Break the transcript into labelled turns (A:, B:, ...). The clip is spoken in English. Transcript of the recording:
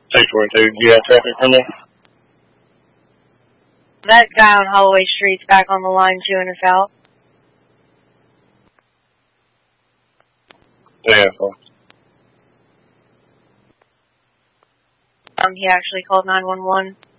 A: 642, do you have traffic from there?
B: That guy on Holloway Street's back on the line chewing us out.
A: Yeah, cool.
B: He actually called 911.